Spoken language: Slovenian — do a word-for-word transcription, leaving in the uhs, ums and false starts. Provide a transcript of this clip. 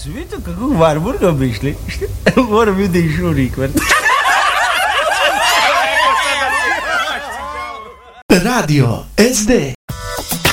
Си видите kako v Varburgu bi šli? Moram videti žurik. Radio S D.